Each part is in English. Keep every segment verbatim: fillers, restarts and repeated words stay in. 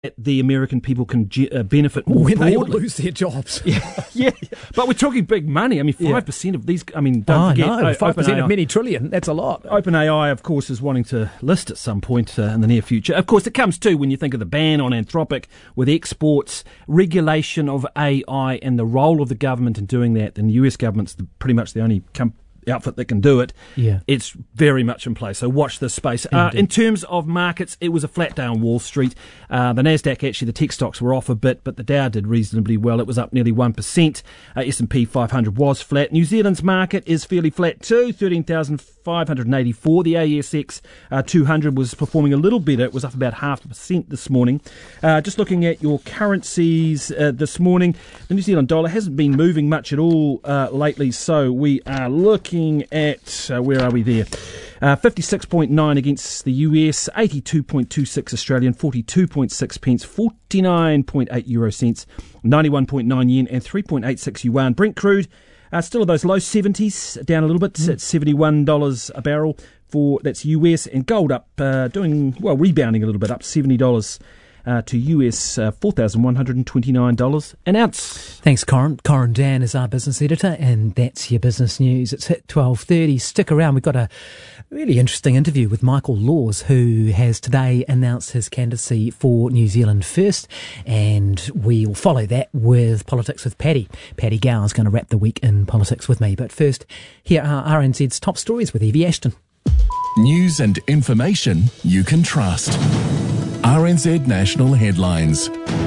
the American people can ge- uh, benefit more when broadly. they all lose their jobs. Yeah, yeah. But we're talking big money. I mean, five percent of these, I mean, don't oh, forget. no, five percent OpenAI, of many trillion, that's a lot. OpenAI, of course, is wanting to list at some point uh, in the near future. Of course, it comes too when you think of the ban on Anthropic with exports, regulation of A I and the role of the government in doing that. And the U S government's the, pretty much the only company outfit that can do it. Yeah. It's very much in place. So watch this space. Uh, in terms of markets, it was a flat day on Wall Street. Uh, the Nasdaq, actually, the tech stocks were off a bit, but the Dow did reasonably well. It was up nearly one percent. Uh, S and P five hundred was flat. New Zealand's market is fairly flat too, thirteen thousand five hundred eighty-four. The A S X uh, two hundred was performing a little better. It was up about half a percent this morning. Uh, just looking at your currencies uh, this morning, the New Zealand dollar hasn't been moving much at all uh, lately, so we are looking at, uh, where are we there? Uh, fifty-six point nine against the U S, eighty-two point two six Australian, forty-two point six pence, forty-nine point eight euro cents, ninety-one point nine yen and three point eight six yuan. Brent crude, uh, still at those low seventies, down a little bit, mm. at seventy-one dollars a barrel for, that's U S, and gold up, uh, doing, well, rebounding a little bit, up seventy dollars Uh, to U S uh, four thousand one hundred twenty-nine dollars an ounce. Thanks, Corin. Corin Dan is our business editor, and that's your business news. It's hit twelve thirty. Stick around. We've got a really interesting interview with Michael Laws, who has today announced his candidacy for New Zealand First, and we'll follow that with Politics with Paddy. Paddy Gower is going to wrap the week in politics with me. But first, here are R N Z's top stories with Evie Ashton. News and information you can trust. R N Z National Headlines.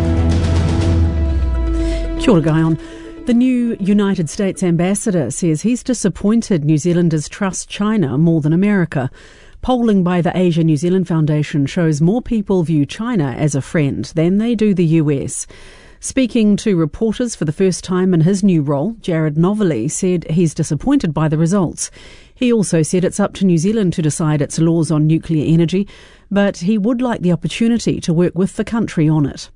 Kia ora, Guyon. The new United States ambassador says he's disappointed New Zealanders trust China more than America. Polling by the Asia New Zealand Foundation shows more people view China as a friend than they do the U S. Speaking to reporters for the first time in his new role, Jared Novelli said he's disappointed by the results. He also said it's up to New Zealand to decide its laws on nuclear energy, but he would like the opportunity to work with the country on it.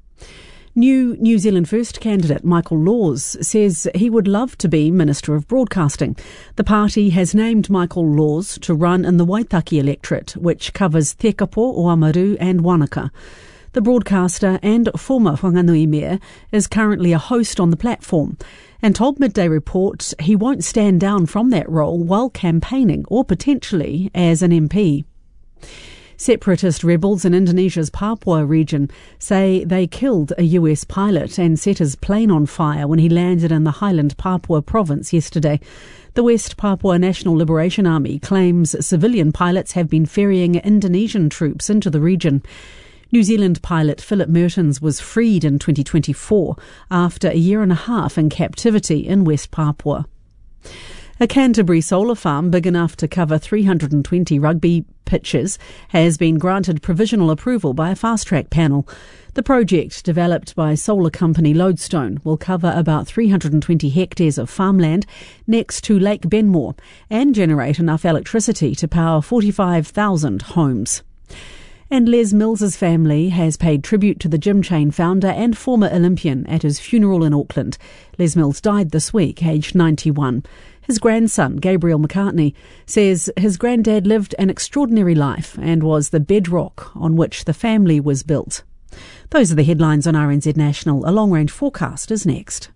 New New Zealand First candidate Michael Laws says he would love to be Minister of Broadcasting. The party has named Michael Laws to run in the Waitaki electorate, which covers Tekapo, Oamaru and Wanaka. The broadcaster and former Whanganui Mayor is currently a host on the platform and told Midday Report he won't stand down from that role while campaigning or potentially as an M P. Separatist rebels in Indonesia's Papua region say they killed a U S pilot and set his plane on fire when he landed in the Highland Papua province yesterday. The West Papua National Liberation Army claims civilian pilots have been ferrying Indonesian troops into the region. New Zealand pilot Philip Mertens was freed in twenty twenty-four after a year and a half in captivity in West Papua. A Canterbury solar farm big enough to cover three hundred twenty rugby pitches has been granted provisional approval by a fast-track panel. The project, developed by solar company Lodestone, will cover about three hundred twenty hectares of farmland next to Lake Benmore and generate enough electricity to power forty-five thousand homes. And Les Mills's family has paid tribute to the gym chain founder and former Olympian at his funeral in Auckland. Les Mills died this week, aged ninety-one. His grandson, Gabriel McCartney, says his granddad lived an extraordinary life and was the bedrock on which the family was built. Those are the headlines on R N Z National. A long-range forecast is next.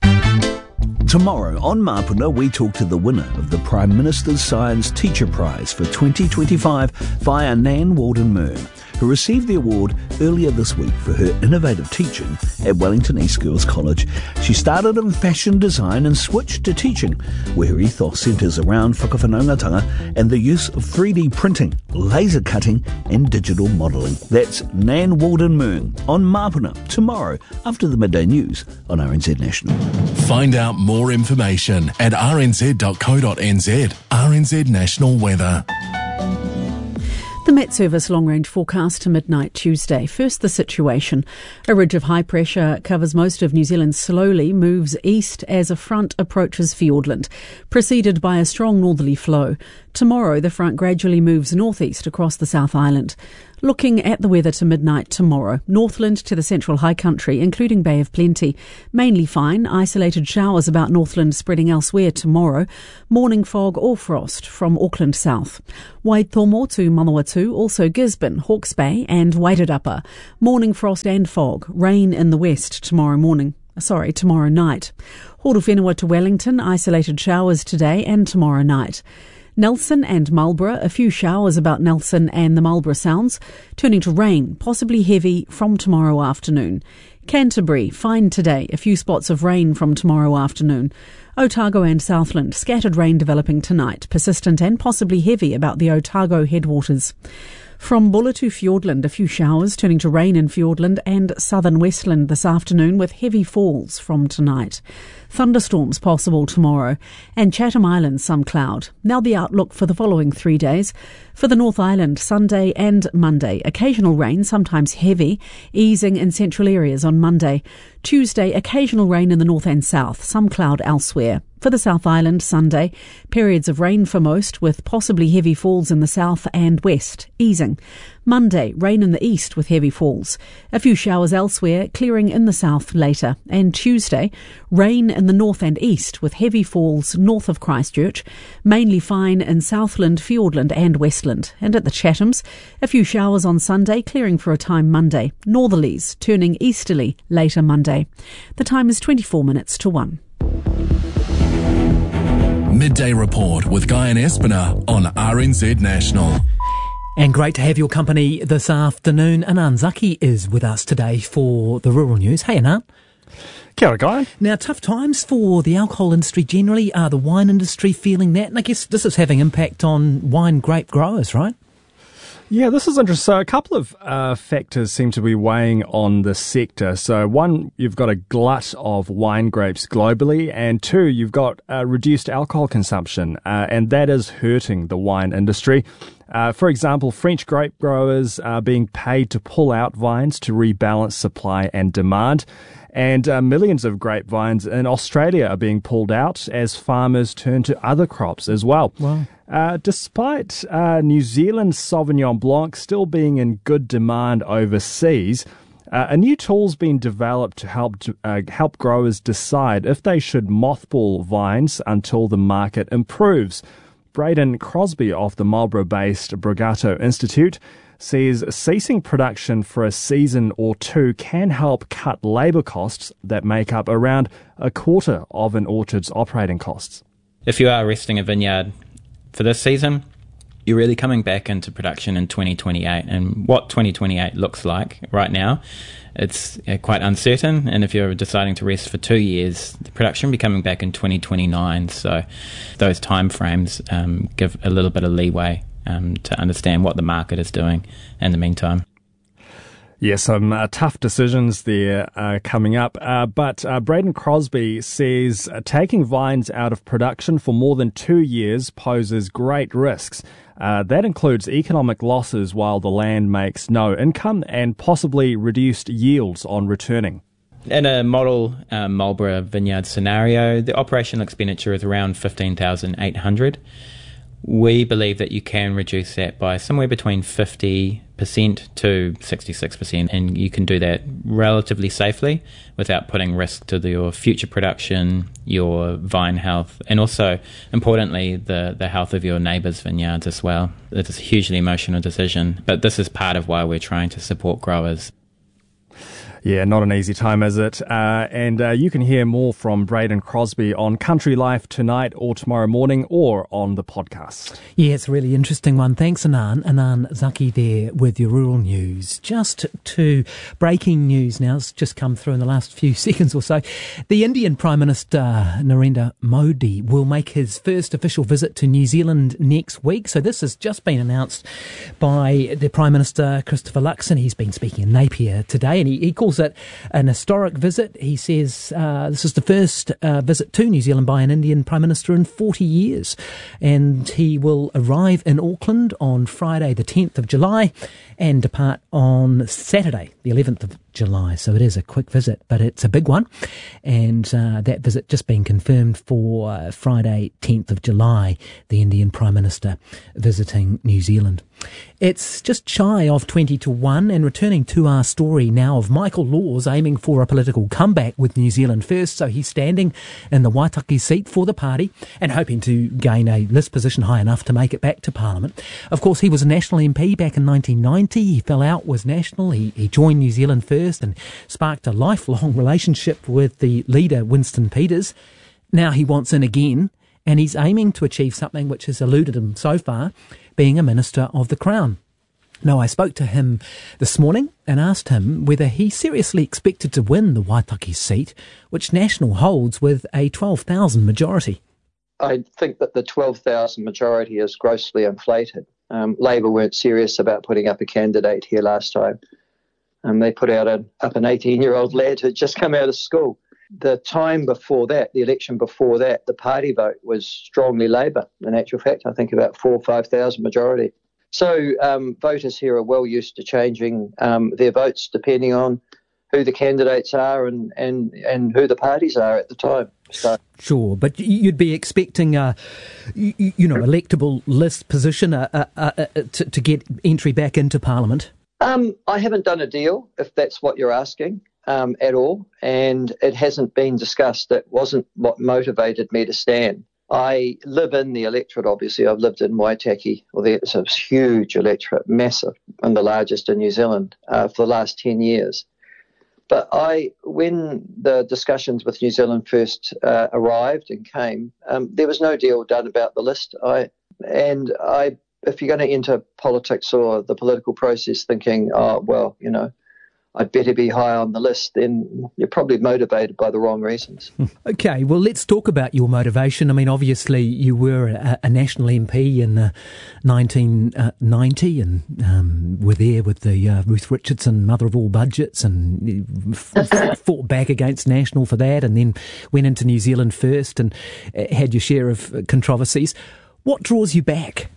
Tomorrow on Mapuna, we talk to the winner of the Prime Minister's Science Teacher Prize for twenty twenty-five via Nan Walden-Murn, who received the award earlier this week for her innovative teaching at Wellington East Girls College. She started in fashion design and switched to teaching, where her ethos centres around whakawhanaungatanga and the use of three D printing, laser cutting and digital modelling. That's Nan Walden-Murn on Mapuna tomorrow after the midday news on R N Z National. Find out more information at r n z dot co dot n z. R N Z National Weather. The Met Service long-range forecast to midnight Tuesday. First, the situation. A ridge of high pressure covers most of New Zealand, slowly moves east as a front approaches Fiordland, preceded by a strong northerly flow. Tomorrow, the front gradually moves northeast across the South Island. Looking at the weather to midnight tomorrow, Northland to the central high country, including Bay of Plenty. Mainly fine, isolated showers about Northland spreading elsewhere tomorrow. Morning fog or frost from Auckland south. Waitomo to Manawatu, also Gisborne, Hawke's Bay and Wairarapa. Morning frost and fog. Rain in the west tomorrow morning. Sorry, tomorrow night. Horowhenua to Wellington, isolated showers today and tomorrow night. Nelson and Marlborough, a few showers about Nelson and the Marlborough Sounds, turning to rain, possibly heavy from tomorrow afternoon. Canterbury, fine today, a few spots of rain from tomorrow afternoon. Otago and Southland, scattered rain developing tonight, persistent and possibly heavy about the Otago headwaters. From Buller to Fiordland, a few showers turning to rain in Fiordland and southern Westland this afternoon with heavy falls from tonight. Thunderstorms possible tomorrow, and Chatham Islands some cloud. Now the outlook for the following three days. For the North Island, Sunday and Monday, occasional rain, sometimes heavy, easing in central areas on Monday. Tuesday, occasional rain in the north and south, some cloud elsewhere. For the South Island, Sunday, periods of rain for most, with possibly heavy falls in the south and west, easing. Monday, rain in the east with heavy falls. A few showers elsewhere, clearing in the south later. And Tuesday, rain in the north and east with heavy falls north of Christchurch, mainly fine in Southland, Fiordland and Westland. And at the Chathams, a few showers on Sunday, clearing for a time Monday. Northerlies turning easterly later Monday. The time is twenty-four minutes to one. Midday Report with Guy and Espiner on R N Z National. And great to have your company this afternoon. Anand Zaki is with us today for the Rural News. Hey, Anand. Kia ora, Guy. Now, tough times for the alcohol industry generally. Are the wine industry feeling that? And I guess this is having impact on wine grape growers, right? Yeah, this is interesting. So a couple of uh, factors seem to be weighing on the sector. So one, you've got a glut of wine grapes globally, and two, you've got uh, reduced alcohol consumption, uh, and that is hurting the wine industry. Uh, for example, French grape growers are being paid to pull out vines to rebalance supply and demand. And uh, millions of grapevines in Australia are being pulled out as farmers turn to other crops as well. Wow. Uh, despite uh, New Zealand's Sauvignon Blanc still being in good demand overseas, uh, a new tool's been developed to help uh, help growers decide if they should mothball vines until the market improves. Braden Crosby of the Marlborough-based Brigato Institute says ceasing production for a season or two can help cut labour costs that make up around a quarter of an orchard's operating costs. If you are resting a vineyard for this season, you're really coming back into production in twenty twenty-eight. And what twenty twenty-eight looks like right now, it's uh, quite uncertain. And if you're deciding to rest for two years, the production will be coming back in twenty twenty-nine. So those time frames um, give a little bit of leeway um, to understand what the market is doing in the meantime. Yeah, some uh, tough decisions there uh, coming up. Uh, but uh, Braden Crosby says uh, taking vines out of production for more than two years poses great risks. Uh, that includes economic losses while the land makes no income and possibly reduced yields on returning. In a model um, Marlborough vineyard scenario, the operational expenditure is around fifteen thousand eight hundred dollars. We believe that you can reduce that by somewhere between fifty percent to sixty-six percent, and you can do that relatively safely without putting risk to the, your future production, your vine health, and also, importantly, the, the health of your neighbours' vineyards as well. It is a hugely emotional decision, but this is part of why we're trying to support growers. Yeah, not an easy time, is it? Uh, and uh, you can hear more from Braden Crosby on Country Life tonight or tomorrow morning or on the podcast. Yeah, it's a really interesting one. Thanks, Anand. Anand Zaki there with your rural news. Just to breaking news now, it's just come through in the last few seconds or so. The Indian Prime Minister Narendra Modi will make his first official visit to New Zealand next week. So this has just been announced by the Prime Minister, Christopher Luxon. He's been speaking in Napier today, and he, he calls it an historic visit. He says uh, this is the first uh, visit to New Zealand by an Indian Prime Minister in forty years. And he will arrive in Auckland on Friday the tenth of July and depart on Saturday the eleventh of July. So it is a quick visit, but it's a big one. And uh, that visit just being confirmed for uh, Friday tenth of July, the Indian Prime Minister visiting New Zealand. It's just shy of twenty to one, and returning to our story now of Michael Laws aiming for a political comeback with New Zealand First. So he's standing in the Waitaki seat for the party and hoping to gain a list position high enough to make it back to Parliament. Of course, he was a National M P back in nineteen ninety. He fell out, was National. He, he joined New Zealand First and sparked a lifelong relationship with the leader, Winston Peters. Now he wants in again, and he's aiming to achieve something which has eluded him so far, being a Minister of the Crown. Now, I spoke to him this morning and asked him whether he seriously expected to win the Waitaki seat, which National holds with a twelve thousand majority. I think that the twelve thousand majority is grossly inflated. Um, Labor weren't serious about putting up a candidate here last time. Um, they put out a, up an eighteen-year-old lad who had just come out of school. The time before that, the election before that, the party vote was strongly Labor. In actual fact, I think about four or five thousand majority. So um, voters here are well used to changing um, their votes depending on who the candidates are and, and, and who the parties are at the time. So. Sure, but you'd be expecting a, you, you know, electable list position uh, uh, uh, to, to get entry back into Parliament? Um, I haven't done a deal, if that's what you're asking. Um, at all, and it hasn't been discussed. That wasn't what motivated me to stand. I live in the electorate, obviously. I've lived in Waitaki, well, there's a huge electorate, massive, and the largest in New Zealand uh, for the last ten years. But I, when the discussions with New Zealand First uh, arrived and came, um, there was no deal done about the list. I and I, if you're going to enter politics or the political process thinking, oh, well, you know, I'd better be high on the list, then you're probably motivated by the wrong reasons. Okay, well, let's talk about your motivation. I mean, obviously, you were a, a National M P in uh, nineteen ninety and um, were there with the uh, Ruth Richardson Mother of All Budgets and f- fought back against National for that, and then went into New Zealand First and had your share of controversies. What draws you back?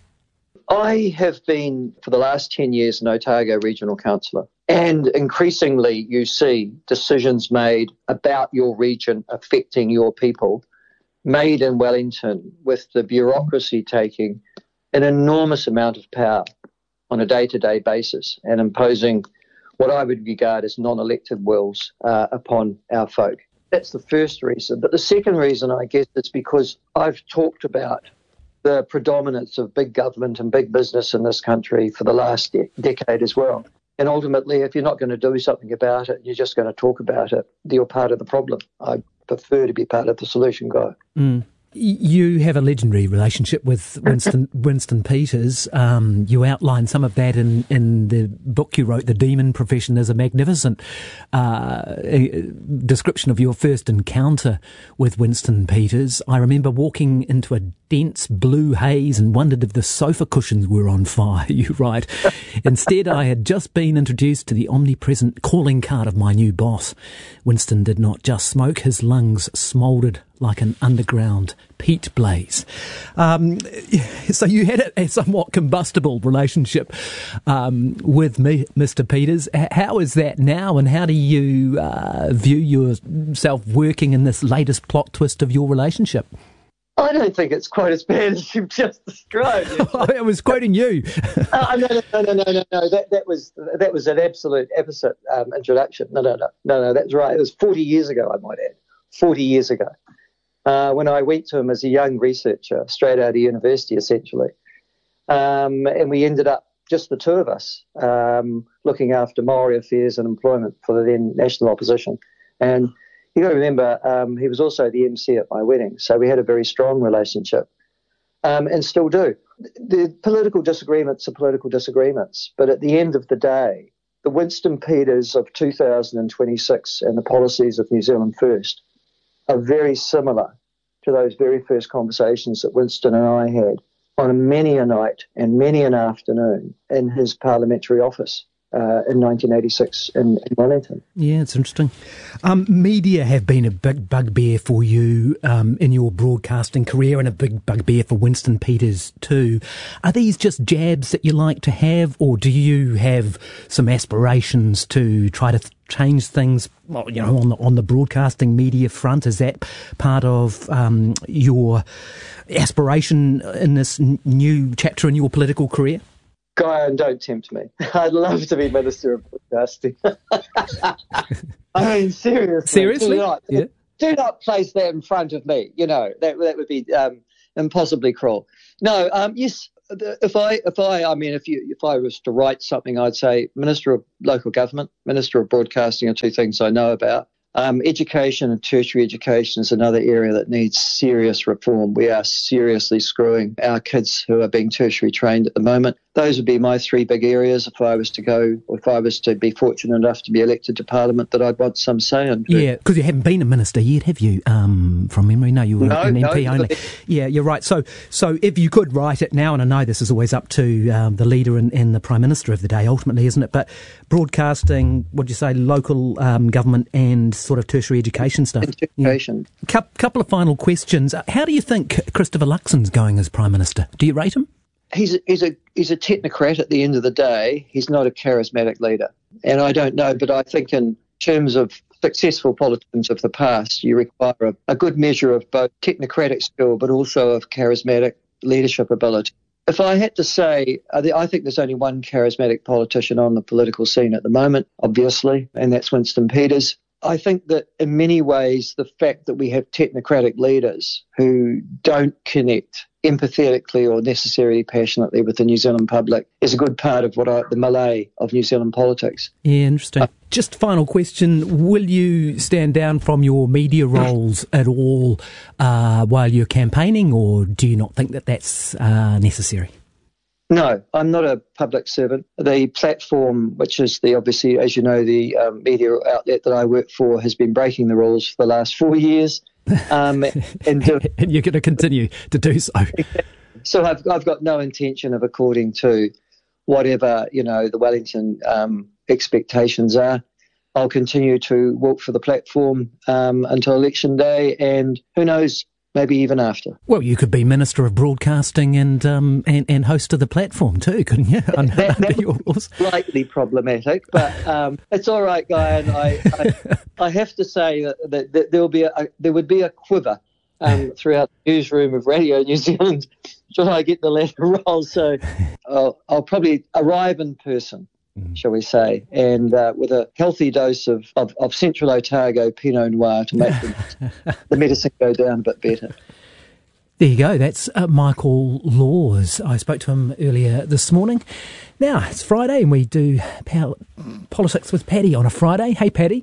I have been, for the last ten years, an Otago Regional Councillor. And increasingly you see decisions made about your region affecting your people, made in Wellington, with the bureaucracy taking an enormous amount of power on a day-to-day basis and imposing what I would regard as non-elected wills uh, upon our folk. That's the first reason. But the second reason, I guess, is because I've talked about the predominance of big government and big business in this country for the last de- decade as well. And ultimately, if you're not going to do something about it, you're just going to talk about it, you're part of the problem. I prefer to be part of the solution guy. Mm. You have a legendary relationship with Winston Winston Peters. Um, you outline some of that in, in the book you wrote, The Demon Profession. There's a magnificent uh, description of your first encounter with Winston Peters. I remember walking into a dense blue haze and wondered if the sofa cushions were on fire, you write. Instead, I had just been introduced to the omnipresent calling card of my new boss. Winston did not just smoke, his lungs smouldered like an underground peat blaze. Um, so you had a, a somewhat combustible relationship um, with me, Mister Peters. H- how is that now, and how do you uh, view yourself working in this latest plot twist of your relationship? I don't think it's quite as bad as you've just described. I was quoting you. uh, no, no, no, no, no, no, no. That that was that was an absolute opposite um, introduction. No, no, no, no, no. That's right. It was forty years ago, I might add. Forty years ago. Uh, when I went to him as a young researcher, straight out of university, essentially. Um, and we ended up, just the two of us, um, looking after Maori affairs and employment for the then national opposition. And you got to remember, um, he was also the M C at my wedding, so we had a very strong relationship, um, and still do. The political disagreements are political disagreements, but at the end of the day, the Winston Peters of two thousand twenty-six and the policies of New Zealand First are very similar to those very first conversations that Winston and I had on many a night and many an afternoon in his parliamentary office uh, in nineteen eighty-six in, in Wellington. Yeah, it's interesting. Um, media have been a big bugbear for you um, in your broadcasting career, and a big bugbear for Winston Peters too. Are these just jabs that you like to have, or do you have some aspirations to try to th- change things, well, you know, on the on the broadcasting media front? Is that part of um, your aspiration in this n- new chapter in your political career? Guy, and don't tempt me. I'd love to be Minister of Broadcasting. I mean, seriously. Seriously? Do not, yeah. do not place that in front of me. You know, that that would be um, impossibly cruel. No, um, yes, if I, if I, I mean, if you, if I was to write something, I'd say Minister of Local Government, Minister of Broadcasting are two things I know about. Um, education and tertiary education is another area that needs serious reform. We are seriously screwing our kids who are being tertiary trained at the moment. Those would be my three big areas if I was to go, or if I was to be fortunate enough to be elected to Parliament, that I'd want some say in. Yeah, because you haven't been a minister yet, have you, um, from memory? No, you were no, an M P no, only. Yeah, you're right. So so if you could write it now, and I know this is always up to um, the leader and, and the Prime Minister of the day, ultimately, isn't it? But broadcasting, what do you say, local um, government and sort of tertiary education stuff. Education. Yeah. C- couple of final questions. How do you think Christopher Luxon's going as Prime Minister? Do you rate him? He's a, he's a he's a technocrat at the end of the day. He's not a charismatic leader. And I don't know, but I think in terms of successful politicians of the past, you require a, a good measure of both technocratic skill but also of charismatic leadership ability. If I had to say, I think there's only one charismatic politician on the political scene at the moment, obviously, and that's Winston Peters. I think that in many ways, the fact that we have technocratic leaders who don't connect empathetically or necessarily passionately with the New Zealand public is a good part of what I, the melee of New Zealand politics. Yeah, interesting. Uh, Just final question, will you stand down from your media roles at all uh, while you're campaigning, or do you not think that that's uh, necessary? No, I'm not a public servant. The platform, which is the obviously, as you know, the um, media outlet that I work for, has been breaking the rules for the last four years. Um, and, do, and you're going to continue to do so. So I've, I've got no intention of according to whatever, you know, the Wellington um, expectations are. I'll continue to walk for the platform um, until election day, and who knows, maybe even after. Well, you could be Minister of Broadcasting and um, and, and host of the platform too, couldn't you? Under, that, that under yours. was slightly problematic, but um, it's all right, Guy. And I, I, I have to say that, that, that there will be a, a there would be a quiver um, throughout the newsroom of Radio New Zealand should I get the latter role. So I'll, I'll probably arrive in person, shall we say, and uh, with a healthy dose of, of, of Central Otago Pinot Noir to make the, the medicine go down a bit better. There you go. That's uh, Michael Laws. I spoke to him earlier this morning. Now, it's Friday and we do pol- politics with Paddy on a Friday. Hey, Paddy.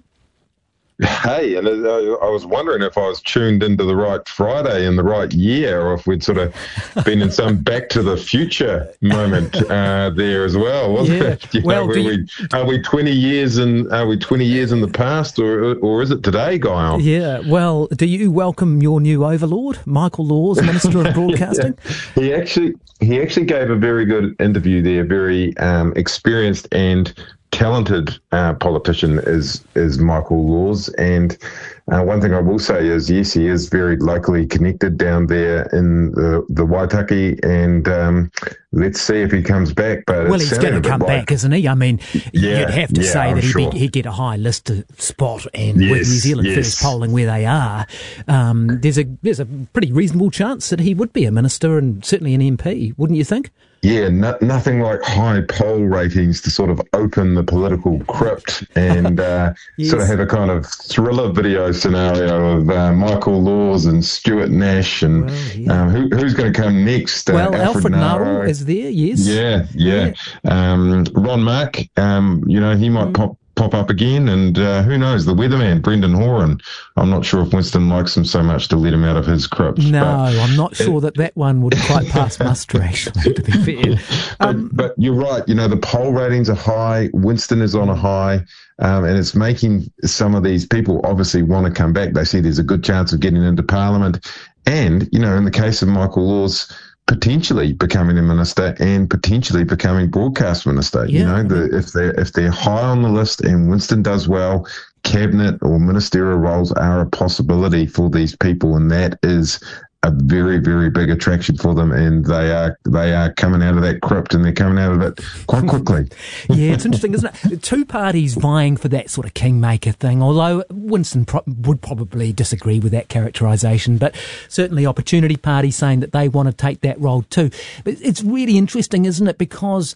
Hey, and I was wondering if I was tuned into the right Friday in the right year, or if we'd sort of been in some Back to the Future moment uh, there as well. Wasn't yeah. it? You well, know, do we, you... are we twenty years in? Are we twenty years in the past, or or is it today, Guy? Yeah. Well, do you welcome your new overlord, Michael Laws, Minister of Broadcasting? yeah. He actually he actually gave a very good interview there. Very um, experienced and talented uh, politician is is Michael Laws, and uh, one thing I will say is yes, he is very locally connected down there in the the Waitaki, and um, let's see if he comes back. But well, he's going to come like, back, isn't he? I mean, yeah, you'd have to yeah, say I'm that he'd, sure. be, he'd get a high list spot, and yes, with New Zealand yes. First polling where they are, um, there's a there's a pretty reasonable chance that he would be a minister and certainly an M P, wouldn't you think? Yeah, no, nothing like high poll ratings to sort of open the political crypt and uh, yes. sort of have a kind of thriller video scenario of uh, Michael Laws and Stuart Nash and well, yeah. um, who, who's going to come next? Well, uh, Alfred, Alfred Naro is there, yes. Yeah, yeah. yeah. Um, Ron Mark, um, you know, he might mm. pop. pop up again, and uh, who knows, the weatherman, Brendan Horan. I'm not sure if Winston likes him so much to let him out of his crypt. No, I'm not sure it, that that one would quite pass muster, actually, to be fair. But, um, but you're right, you know, the poll ratings are high, Winston is on a high, um, and it's making some of these people obviously want to come back. They see there's a good chance of getting into Parliament, and, you know, in the case of Michael Laws, potentially becoming a minister and potentially becoming broadcast minister. Yeah. You know, the, if they're if they're high on the list and Winston does well, cabinet or ministerial roles are a possibility for these people, and that is a very, very big attraction for them, and they are they are coming out of that crypt, and they're coming out of it quite quickly. Yeah, it's interesting, isn't it? Two parties vying for that sort of kingmaker thing, although Winston pro- would probably disagree with that characterisation, but certainly Opportunity Party saying that they want to take that role too. But it's really interesting, isn't it? Because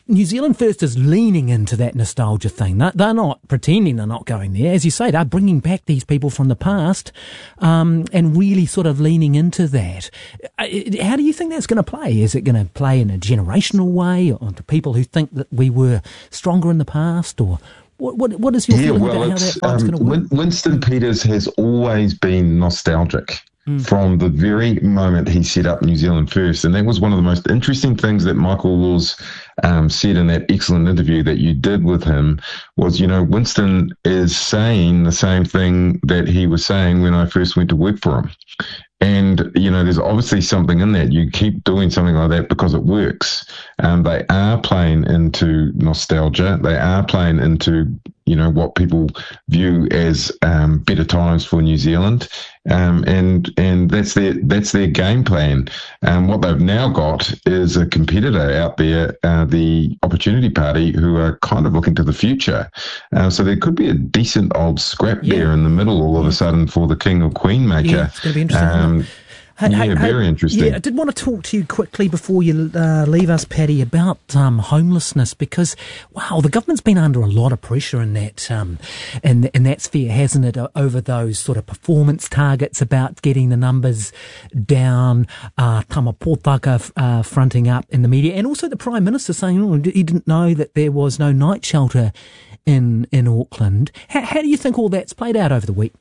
New Zealand First is leaning into that nostalgia thing. They're, they're not pretending they're not going there. As you say, they're bringing back these people from the past um, and really sort of leaning into that. How do you think that's going to play? Is it going to play in a generational way, or to people who think that we were stronger in the past, or what? What, what is your yeah, feeling well, about how that fight's um, going to work? Winston Peters has always been nostalgic. Mm. From the very moment he set up New Zealand First. And that was one of the most interesting things that Michael Laws um, said in that excellent interview that you did with him was, you know, Winston is saying the same thing that he was saying when I first went to work for him. And, you know, there's obviously something in that. You keep doing something like that because it works. Um, they are playing into nostalgia. They are playing into, you know, what people view as um, better times for New Zealand. Um, and and that's their that's their game plan. Um, what they've now got is a competitor out there, uh, the Opportunity Party, who are kind of looking to the future. Uh, so there could be a decent old scrap yeah. there in the middle all of a sudden for the king or queen maker. Yeah, it's going to be interesting. Um, Hey, yeah, hey, very hey, interesting. Yeah, I did want to talk to you quickly before you uh, leave us, Paddy, about um, homelessness, because wow, the government's been under a lot of pressure in that um, in, in that sphere, hasn't it? Over those sort of performance targets about getting the numbers down. Uh, Tama Potaka uh, fronting up in the media, and also the Prime Minister saying oh, he didn't know that there was no night shelter in in Auckland. How, how do you think all that's played out over the week?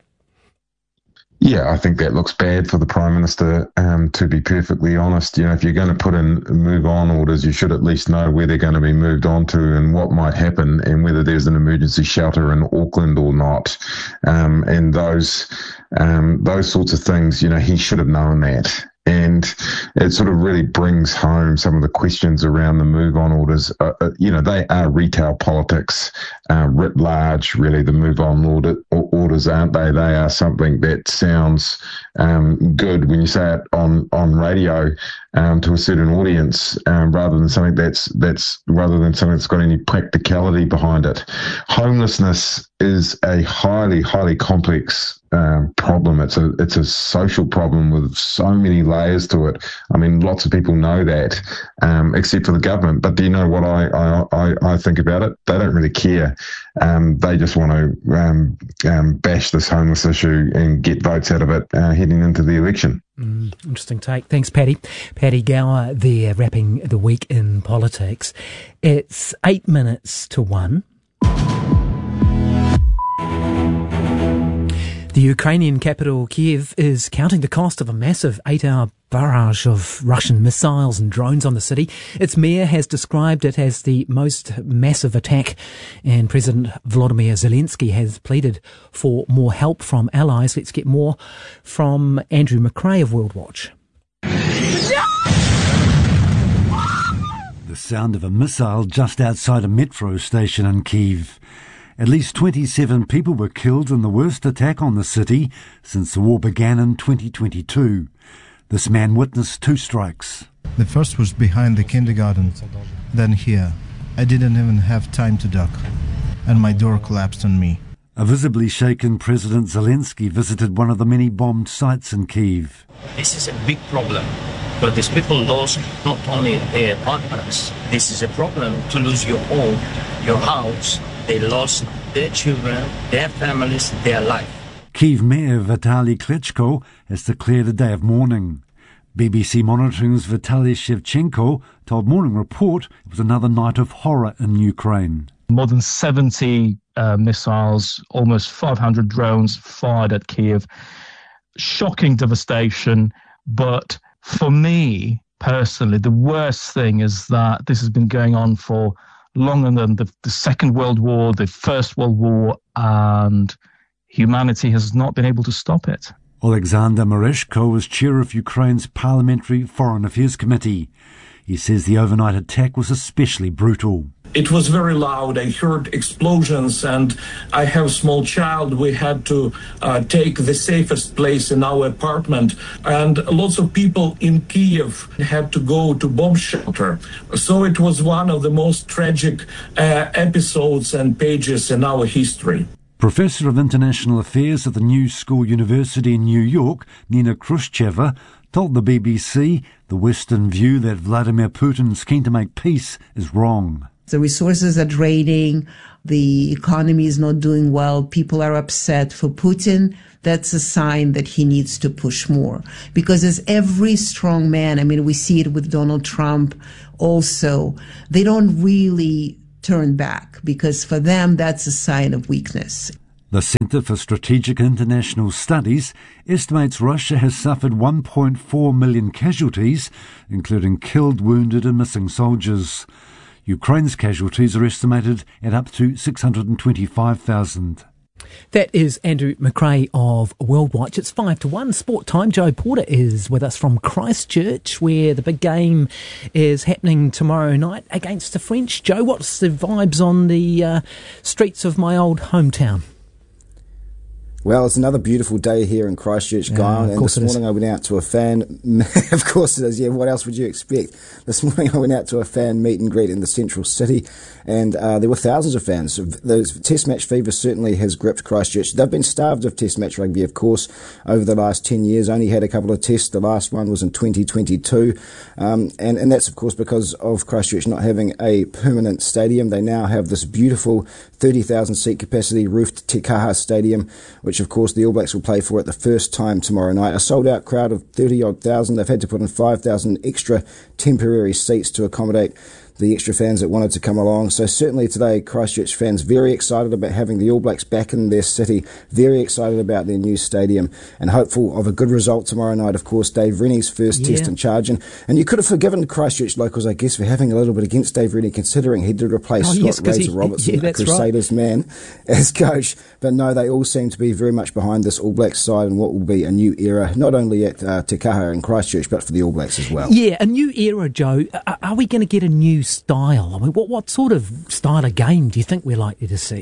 Yeah, I think that looks bad for the Prime Minister, um, to be perfectly honest. You know, if you're going to put in move-on orders, you should at least know where they're going to be moved on to and what might happen and whether there's an emergency shelter in Auckland or not. Um, and those um, those sorts of things, you know, he should have known that. And it sort of really brings home some of the questions around the move-on orders. Uh, uh, you know, they are retail politics uh, writ large, really, the move-on order, orders, aren't they? They are something that sounds um, good when you say it on, on radio um, to a certain audience, um, rather than something that's that's rather than something that's got any practicality behind it. Homelessness is a highly, highly complex Um, problem. It's a it's a social problem with so many layers to it. I mean, lots of people know that, um, except for the government. But do you know what I I, I think about it? They don't really care. Um, they just want to um, um, bash this homeless issue and get votes out of it uh, heading into the election. Mm, interesting take. Thanks, Paddy. Paddy Gower there, wrapping the week in politics. It's eight minutes to one. The Ukrainian capital, Kiev, is counting the cost of a massive eight-hour barrage of Russian missiles and drones on the city. Its mayor has described it as the most massive attack, and President Volodymyr Zelensky has pleaded for more help from allies. Let's get more from Andrew McRae of World Watch. The sound of a missile just outside a metro station in Kiev. At least twenty-seven people were killed in the worst attack on the city since the war began in twenty twenty-two. This man witnessed two strikes. The first was behind the kindergarten, then here. I didn't even have time to duck, and my door collapsed on me. A visibly shaken President Zelensky visited one of the many bombed sites in Kiev. This is a big problem, but these people lost not only their partners. This is a problem to lose your home, your house. They lost their children, their families, their life. Kiev Mayor Vitaly Klitschko has declared a day of mourning. B B C Monitoring's Vitaly Shevchenko told Morning Report it was another night of horror in Ukraine. More than seventy uh, missiles, almost five hundred drones fired at Kiev. Shocking devastation, but for me personally, the worst thing is that this has been going on for longer than the, the Second World War, the First World War, and humanity has not been able to stop it. Alexander Mereshko was chair of Ukraine's Parliamentary Foreign Affairs Committee. He says the overnight attack was especially brutal. It was very loud. I heard explosions, and I have a small child. We had to uh, take the safest place in our apartment, and lots of people in Kiev had to go to bomb shelter. So it was one of the most tragic uh, episodes and pages in our history. Professor of International Affairs at the New School University in New York, Nina Khrushcheva, told the B B C the Western view that Vladimir Putin is keen to make peace is wrong. The resources are draining. The economy is not doing well. People are upset. For Putin, that's a sign that he needs to push more. Because as every strong man, I mean, we see it with Donald Trump also, they don't really turn back because for them, that's a sign of weakness. The Centre for Strategic International Studies estimates Russia has suffered one point four million casualties, including killed, wounded and missing soldiers. Ukraine's casualties are estimated at up to six hundred twenty-five thousand. That is Andrew McRae of World Watch. It's five to one. Sport time. Joe Porter is with us from Christchurch, where the big game is happening tomorrow night against the French. Joe, what's the vibes on the uh, streets of my old hometown? Well, it's another beautiful day here in Christchurch, Guy, yeah, and this morning I went out to a fan, of course it is, yeah, what else would you expect? This morning I went out to a fan meet and greet in the central city, and uh, there were thousands of fans. The Test match fever certainly has gripped Christchurch. They've been starved of Test match rugby, of course, over the last ten years, only had a couple of tests, the last one was in twenty twenty-two, um, and, and that's of course because of Christchurch not having a permanent stadium. They now have this beautiful thirty thousand seat capacity roofed Te Kaha Stadium, which of course the All Blacks will play for at the first time tomorrow night. A sold out crowd of thirty odd thousand. They've had to put in five thousand extra temporary seats to accommodate the extra fans that wanted to come along. So certainly today, Christchurch fans very excited about having the All Blacks back in their city, very excited about their new stadium, and hopeful of a good result tomorrow night. Of course, Dave Rennie's first yeah. test in charge. And, and you could have forgiven Christchurch locals, I guess, for having a little bit against Dave Rennie, considering he did replace oh, Scott yes, Razor he, Robertson, yeah, the Crusaders right. man, as coach. But no, they all seem to be very much behind this All Blacks side and what will be a new era, not only at uh, Te Kaha and Christchurch, but for the All Blacks as well. Yeah, a new era, Joe. Are, are we going to get a new style? I mean, what, what sort of style of game do you think we're likely to see?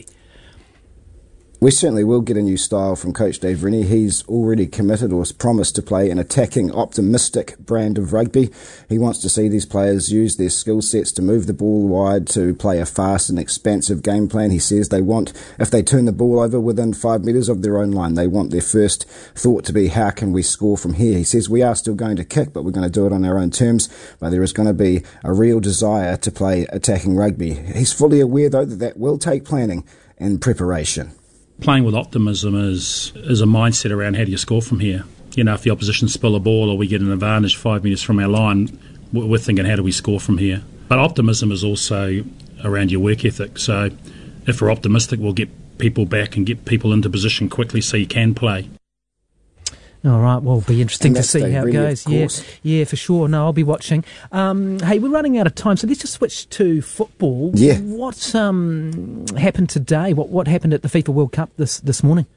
We certainly will get a new style from Coach Dave Rennie. He's already committed or has promised to play an attacking, optimistic brand of rugby. He wants to see these players use their skill sets to move the ball wide, to play a fast and expansive game plan. He says they want, if they turn the ball over within five metres of their own line, they want their first thought to be, how can we score from here? He says we are still going to kick, but we're going to do it on our own terms. But there is going to be a real desire to play attacking rugby. He's fully aware, though, that that will take planning and preparation. Playing with optimism is is a mindset around how do you score from here. You know, if the opposition spill a ball or we get an advantage five metres from our line, we're thinking how do we score from here. But optimism is also around your work ethic. So if we're optimistic, we'll get people back and get people into position quickly so you can play. All right, well, it'll be interesting to see how it goes. Yeah, yeah, for sure. No, I'll be watching. Um, hey, we're running out of time, so let's just switch to football. Yeah. What um, happened today? What what happened at the FIFA World Cup this, this morning?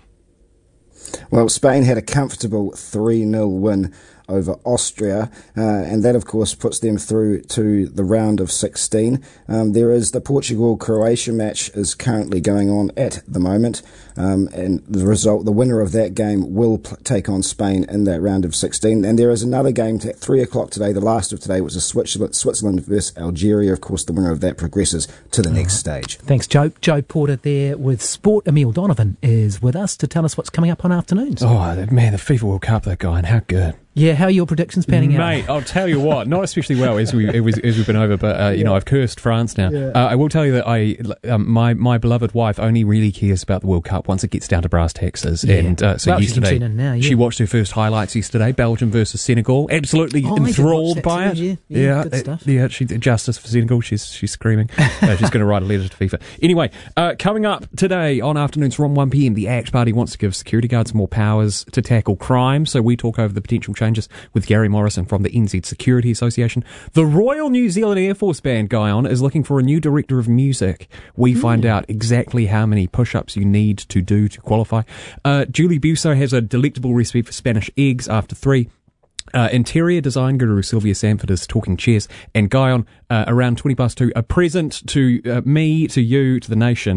Well, Spain had a comfortable three nil win over Austria, uh, and that of course puts them through to the round of sixteen. Um, there is the Portugal-Croatia match is currently going on at the moment, um, and the result, the winner of that game will p- take on Spain in that round of sixteen. And there is another game at three o'clock today, the last of today, which is Switzerland, Switzerland versus Algeria. Of course, the winner of that progresses to the oh. next stage. Thanks, Joe. Joe Porter there with Sport. Emil Donovan is with us to tell us what's coming up on afternoons. Oh, man, the FIFA World Cup, that guy, and how good. Yeah, how are your predictions panning Mate, out? Mate, I'll tell you what, not especially well as, we, as we've been over, but, uh, you yeah. know, I've cursed France now. Yeah. Uh, I will tell you that I, um, my my beloved wife only really cares about the World Cup once it gets down to brass taxes. Yeah. And uh, so well, yesterday, now, yeah. she watched her first highlights yesterday, Belgium versus Senegal. Absolutely oh, enthralled by too, it. Yeah, yeah, yeah, good uh, stuff. yeah she, justice for Senegal, she's she's screaming. uh, she's going to write a letter to FIFA. Anyway, uh, coming up today on afternoons from one p.m, the ACT Party wants to give security guards more powers to tackle crime. So we talk over the potential changes with Gary Morrison from the N Z Security Association. The Royal New Zealand Air Force Band, Guyon, is looking for a new director of music. We mm. find out exactly how many push-ups you need to do to qualify. Uh, Julie Busso has a delectable recipe for Spanish eggs after three. Uh, interior design guru Sylvia Sanford is talking chairs. And Guyon, uh, around twenty past two, a present to uh, me, to you, to the nation,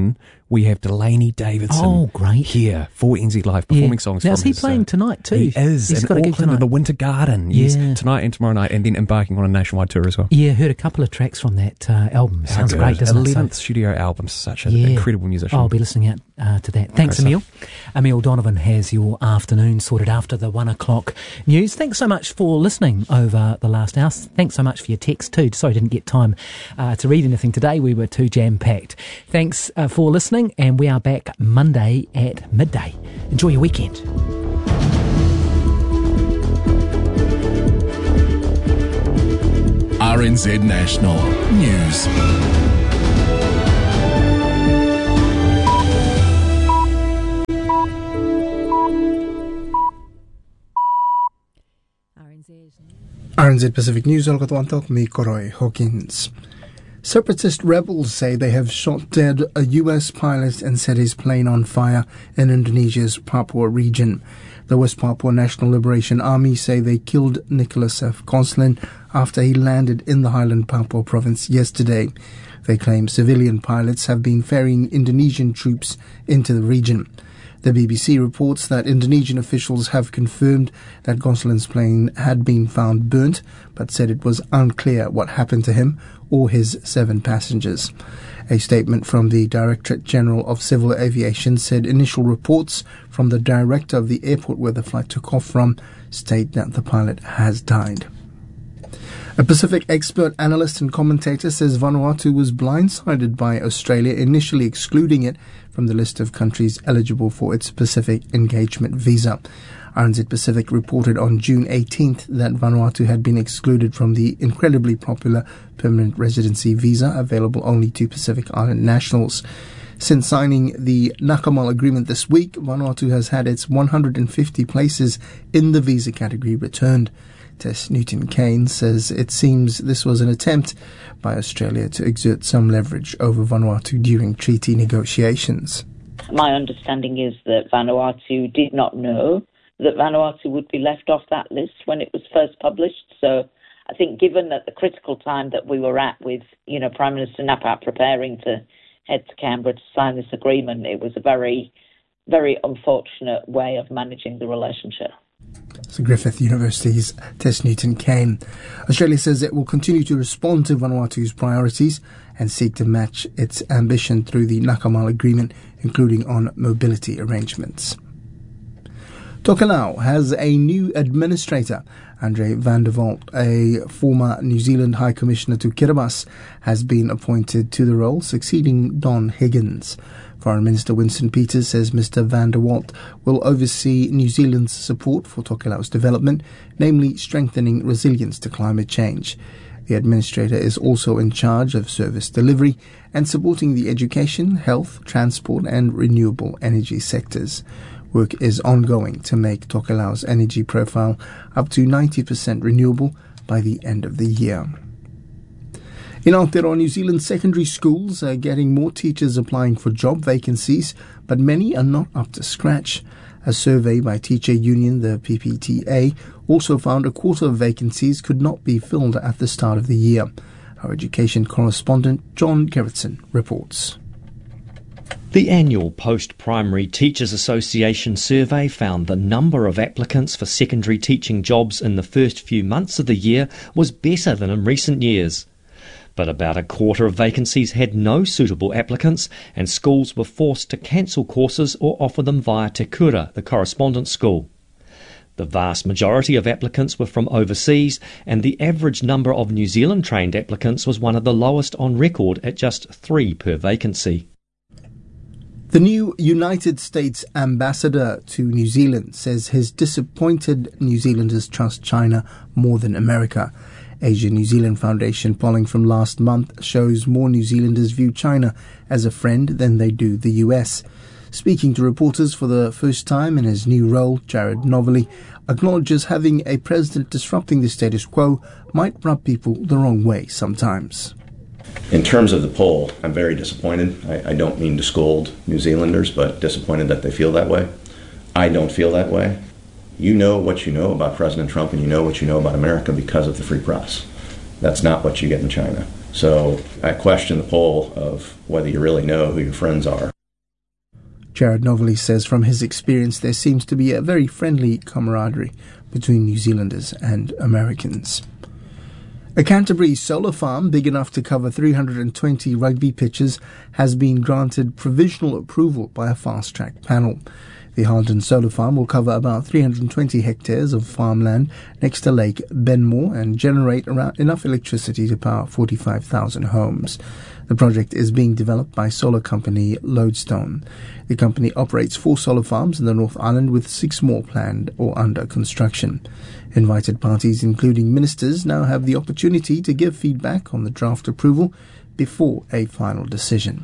we have Delaney Davidson. Oh, great. Here for N Z Live, performing yeah. songs now, from is he his, playing uh, tonight too? He is. He's in got a gig Auckland in tonight. the Winter Garden. Yes, Yeah. tonight and tomorrow night, and then embarking on a nationwide tour as well. Yeah, heard a couple of tracks from that uh, album. Sounds great, doesn't it? eleventh So, studio album. Such an yeah. incredible musician. I'll be listening out uh, to that. Thanks, Great Emil. Emil Donovan has your afternoon sorted after the one o'clock news. Thanks so much for listening over the last hour. Thanks so much for your text too. Sorry I didn't get time uh, to read anything today. We were too jam-packed. Thanks uh, for listening, and we are back Monday at midday. Enjoy your weekend. R N Z National News. R N Z Pacific News, Olgatwantok, me Koroi Hawkins. Separatist rebels say they have shot dead a U S pilot and set his plane on fire in Indonesia's Papua region. The West Papua National Liberation Army say they killed Nicholas F. Goslin after he landed in the Highland Papua province yesterday. They claim civilian pilots have been ferrying Indonesian troops into the region. The B B C reports that Indonesian officials have confirmed that Goslin's plane had been found burnt, but said it was unclear what happened to him or his seven passengers. A statement from the Directorate General of Civil Aviation said initial reports from the director of the airport where the flight took off from state that the pilot has died. A Pacific expert, analyst and commentator says Vanuatu was blindsided by Australia initially excluding it from the list of countries eligible for its Pacific Engagement Visa. R N Z Pacific reported on June eighteenth that Vanuatu had been excluded from the incredibly popular permanent residency visa available only to Pacific Island nationals. Since signing the Nakamal Agreement this week, Vanuatu has had its one hundred fifty places in the visa category returned. Tess Newton-Kane says it seems this was an attempt by Australia to exert some leverage over Vanuatu during treaty negotiations. My understanding is that Vanuatu did not know that Vanuatu would be left off that list when it was first published. So I think given that the critical time that we were at with, you know, Prime Minister Napat preparing to head to Canberra to sign this agreement, it was a very, very unfortunate way of managing the relationship. So Griffith University's Tess Newton-Kane. Australia says it will continue to respond to Vanuatu's priorities and seek to match its ambition through the Nakamal Agreement, including on mobility arrangements. Tokelau has a new administrator. Andre van der Walt, a former New Zealand High Commissioner to Kiribati, has been appointed to the role, succeeding Don Higgins. Foreign Minister Winston Peters says Mister van der Walt will oversee New Zealand's support for Tokelau's development, namely strengthening resilience to climate change. The administrator is also in charge of service delivery and supporting the education, health, transport and renewable energy sectors. Work is ongoing to make Tokelau's energy profile up to ninety percent renewable by the end of the year. In Aotearoa, New Zealand secondary schools are getting more teachers applying for job vacancies, but many are not up to scratch. A survey by Teacher Union, the P P T A, also found a quarter of vacancies could not be filled at the start of the year. Our education correspondent John Gerritsen reports. The annual Post-Primary Teachers Association survey found the number of applicants for secondary teaching jobs in the first few months of the year was better than in recent years. But about a quarter of vacancies had no suitable applicants, and schools were forced to cancel courses or offer them via Te Kura, the correspondence school. The vast majority of applicants were from overseas, and the average number of New Zealand-trained applicants was one of the lowest on record at just three per vacancy. The new United States ambassador to New Zealand says his disappointed New Zealanders trust China more than America. Asia New Zealand Foundation polling from last month shows more New Zealanders view China as a friend than they do the U S. Speaking to reporters for the first time in his new role, Jared Novelli acknowledges having a president disrupting the status quo might rub people the wrong way sometimes. In terms of the poll, I'm very disappointed. I, I don't mean to scold New Zealanders, but disappointed that they feel that way. I don't feel that way. You know what you know about President Trump, and you know what you know about America because of the free press. That's not what you get in China. So I question the poll of whether you really know who your friends are. Jared Novelly says from his experience there seems to be a very friendly camaraderie between New Zealanders and Americans. A Canterbury solar farm big enough to cover three hundred twenty rugby pitches has been granted provisional approval by a fast-track panel. The Harden Solar Farm will cover about three hundred twenty hectares of farmland next to Lake Benmore and generate around enough electricity to power forty-five thousand homes. The project is being developed by solar company Lodestone. The company operates four solar farms in the North Island with six more planned or under construction. Invited parties, including ministers, now have the opportunity to give feedback on the draft approval before a final decision.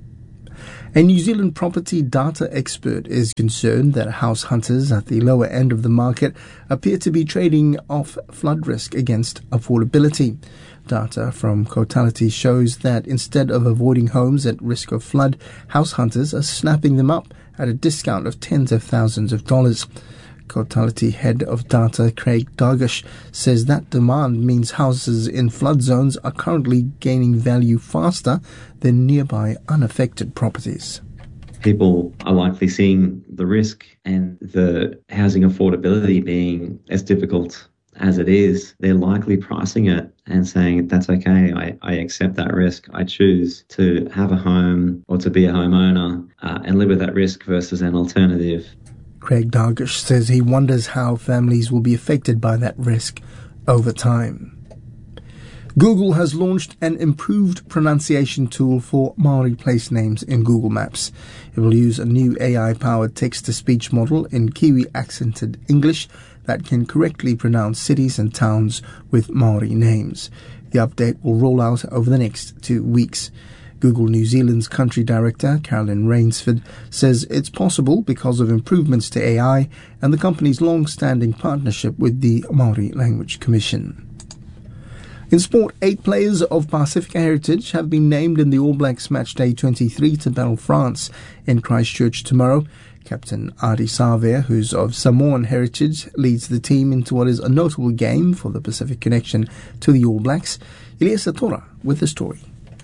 A New Zealand property data expert is concerned that house hunters at the lower end of the market appear to be trading off flood risk against affordability. Data from Cotality shows that instead of avoiding homes at risk of flood, house hunters are snapping them up at a discount of tens of thousands of dollars. Cotality head of data Craig Dargish says that demand means houses in flood zones are currently gaining value faster than nearby unaffected properties. People are likely seeing the risk and the housing affordability being as difficult as it is. They're likely pricing it and saying, that's okay, I, I accept that risk. I choose to have a home or to be a homeowner uh, and live with that risk versus an alternative. Craig Dargish says he wonders how families will be affected by that risk over time. Google has launched an improved pronunciation tool for Maori place names in Google Maps. It will use a new A I-powered text-to-speech model in Kiwi-accented English that can correctly pronounce cities and towns with Maori names. The update will roll out over the next two weeks. Google New Zealand's country director, Carolyn Rainsford, says it's possible because of improvements to A I and the company's long-standing partnership with the Maori Language Commission. In sport, eight players of Pacifica heritage have been named in the All Blacks Matchday twenty-three to battle France in Christchurch tomorrow. Captain Adi Savea, who's of Samoan heritage, leads the team into what is a notable game for the Pacific connection to the All Blacks. Elias Satora with the story.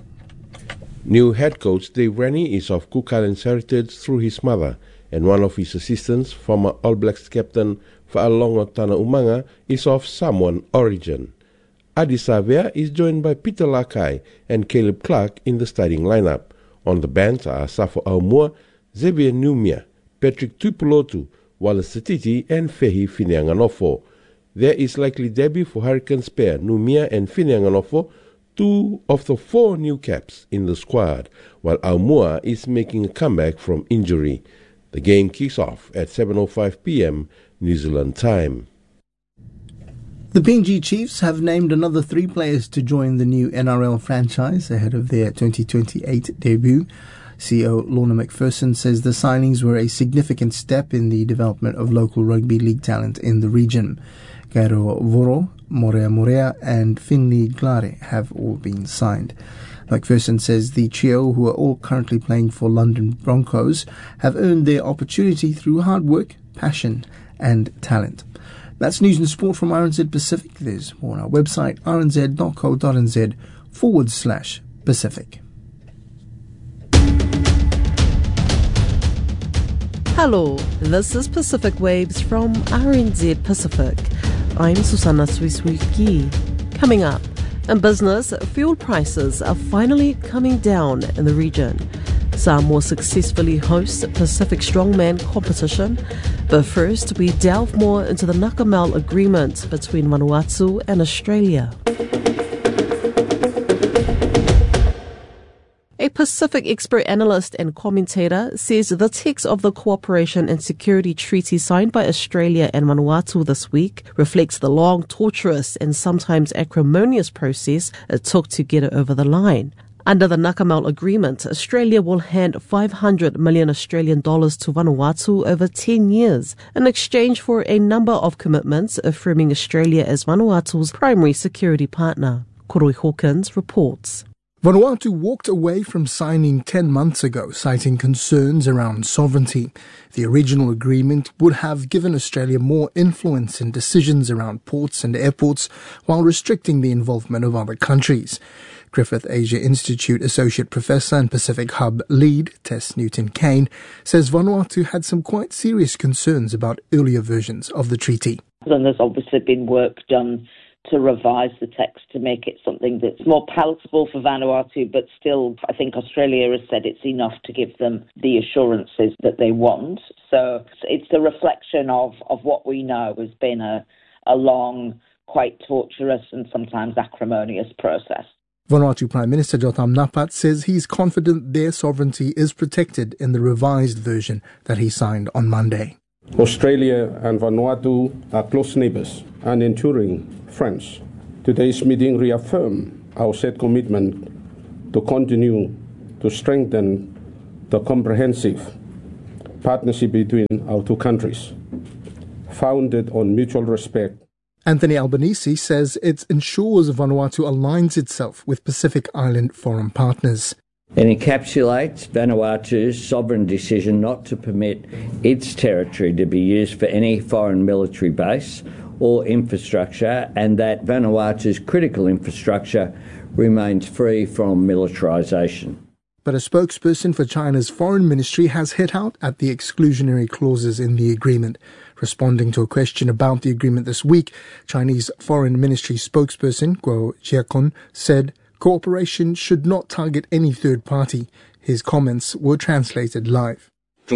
New head coach Dave Rennie is of Cook Islands heritage through his mother, and one of his assistants, former All Blacks captain Fa'alongo Tana Umanga, is of Samoan origin. Adi Savea is joined by Peter Lakai and Caleb Clark in the starting lineup. On the bench are Safo Aumua, Xavier Numia, Patrick Tuipulotu, Wallace Satiti and Fehi Fineanganofo. There is likely debut for Hurricanes pair Numia and Fineanganofo, two of the four new caps in the squad, while Aumua is making a comeback from injury. The game kicks off at seven oh five p.m. New Zealand time. The P N G Chiefs have named another three players to join the new N R L franchise ahead of their twenty twenty-eight debut. C E O Lorna McPherson says the signings were a significant step in the development of local rugby league talent in the region. Gairo Voro, Morea Morea and Finley Glare have all been signed. McPherson says the trio, who are all currently playing for London Broncos, have earned their opportunity through hard work, passion and talent. That's news and sport from R N Z Pacific. There's more on our website, rnz.co.nz forward slash Pacific. Hello, this is Pacific Waves from R N Z Pacific. I'm Susanna Suisuiki. Coming up, in business, fuel prices are finally coming down in the region. Samoa successfully hosts Pacific Strongman competition, but first we delve more into the Nakamel agreement between Vanuatu and Australia. A Pacific expert analyst and commentator says the text of the Cooperation and Security Treaty signed by Australia and Vanuatu this week reflects the long, torturous and sometimes acrimonious process it took to get it over the line. Under the Nakamel Agreement, Australia will hand five hundred million Australian dollars to Vanuatu over ten years in exchange for a number of commitments affirming Australia as Vanuatu's primary security partner. Koroi Hawkins reports. Vanuatu walked away from signing ten months ago, citing concerns around sovereignty. The original agreement would have given Australia more influence in decisions around ports and airports while restricting the involvement of other countries. Griffith Asia Institute Associate Professor and Pacific Hub Lead, Tess Newton-Kane, says Vanuatu had some quite serious concerns about earlier versions of the treaty. And there's obviously been work done to revise the text to make it something that's more palatable for Vanuatu, but still, I think Australia has said it's enough to give them the assurances that they want. So it's a reflection of, of what we know has been a, a long, quite torturous and sometimes acrimonious process. Vanuatu Prime Minister Jotam Napat says he's confident their sovereignty is protected in the revised version that he signed on Monday. Australia and Vanuatu are close neighbours and enduring friends. Today's meeting reaffirms our set commitment to continue to strengthen the comprehensive partnership between our two countries, founded on mutual respect. Anthony Albanese says it ensures Vanuatu aligns itself with Pacific Island foreign partners. It encapsulates Vanuatu's sovereign decision not to permit its territory to be used for any foreign military base or infrastructure, and that Vanuatu's critical infrastructure remains free from militarisation. But a spokesperson for China's foreign ministry has hit out at the exclusionary clauses in the agreement. Responding to a question about the agreement this week, Chinese foreign ministry spokesperson Guo Jiakun said cooperation should not target any third party. His comments were translated live.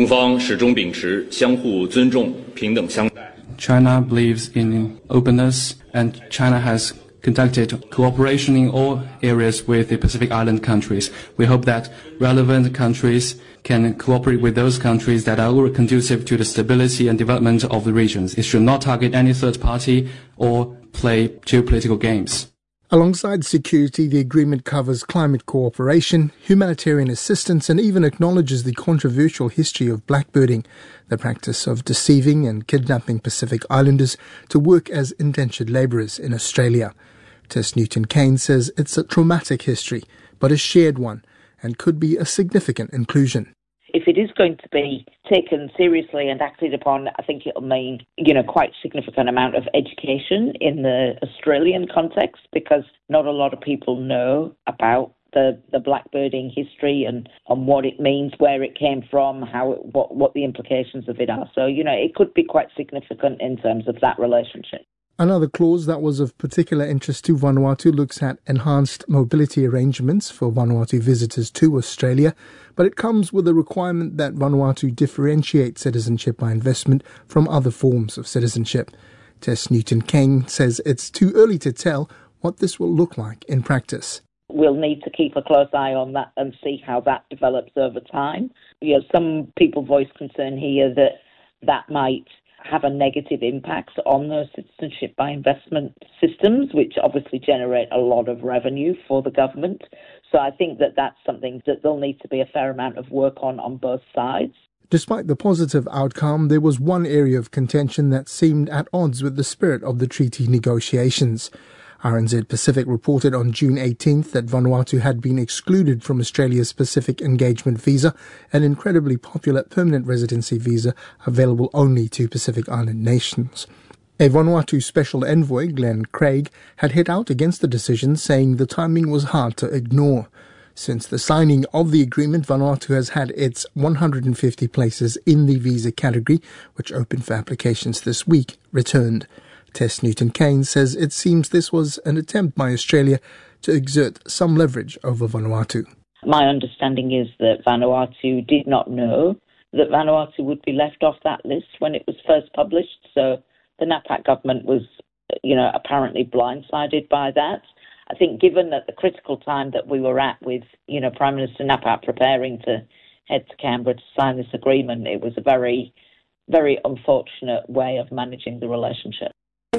China believes in openness, and China has conducted cooperation in all areas with the Pacific Island countries. We hope that relevant countries can cooperate with those countries that are conducive to the stability and development of the regions. It should not target any third party or play geopolitical games. Alongside security, the agreement covers climate cooperation, humanitarian assistance, and even acknowledges the controversial history of blackbirding, the practice of deceiving and kidnapping Pacific Islanders to work as indentured labourers in Australia. Tess Newton-Kane says it's a traumatic history, but a shared one, and could be a significant inclusion. If it is going to be taken seriously and acted upon, I think it'll mean, you know, quite significant amount of education in the Australian context, because not a lot of people know about the, the blackbirding history and, and what it means, where it came from, how it, what, what the implications of it are. So, you know, it could be quite significant in terms of that relationship. Another clause that was of particular interest to Vanuatu looks at enhanced mobility arrangements for Vanuatu visitors to Australia, but it comes with a requirement that Vanuatu differentiate citizenship by investment from other forms of citizenship. Tess Newton-Kane says it's too early to tell what this will look like in practice. We'll need to keep a close eye on that and see how that develops over time. You know, some people voice concern here that that might have a negative impact on those citizenship by investment systems, which obviously generate a lot of revenue for the government. So I think that that's something that there'll need to be a fair amount of work on on both sides. Despite the positive outcome, there was one area of contention that seemed at odds with the spirit of the treaty negotiations. R N Z Pacific reported on June eighteenth that Vanuatu had been excluded from Australia's Pacific Engagement Visa, an incredibly popular permanent residency visa available only to Pacific Island nations. A Vanuatu Special Envoy, Glenn Craig, had hit out against the decision, saying the timing was hard to ignore. Since the signing of the agreement, Vanuatu has had its one hundred fifty places in the visa category, which opened for applications this week, returned. Tess Newton-Kane says it seems this was an attempt by Australia to exert some leverage over Vanuatu. My understanding is that Vanuatu did not know that Vanuatu would be left off that list when it was first published. So the Napat government was, you know, apparently blindsided by that. I think given that the critical time that we were at with, you know, Prime Minister Napat preparing to head to Canberra to sign this agreement, it was a very, very unfortunate way of managing the relationship.